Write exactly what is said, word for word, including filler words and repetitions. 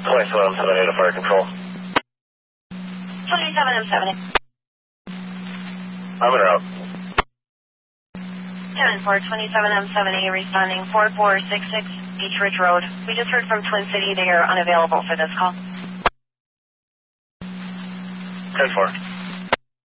twenty-seven M seven A to fire control. twenty-seven M seven A. I'm in route. ten four, twenty-seven M seven A responding four four six six Beach Ridge Road. We just heard from Twin City. They are unavailable for this call. ten four.